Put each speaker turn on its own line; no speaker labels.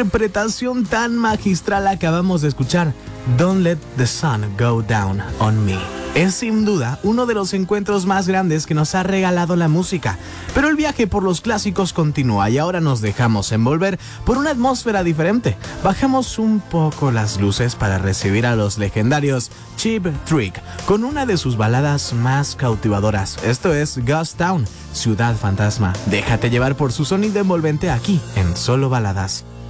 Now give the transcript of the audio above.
interpretación tan magistral acabamos de escuchar? Don't Let the Sun Go Down on Me. Es sin duda uno de los encuentros más grandes que nos ha regalado la música. Pero el viaje por los clásicos continúa y ahora nos dejamos envolver por una atmósfera diferente. Bajamos un poco las luces para recibir a los legendarios Cheap Trick con una de sus baladas más cautivadoras. Esto es Ghost Town, Ciudad Fantasma. Déjate llevar por su sonido envolvente aquí en Solo Baladas.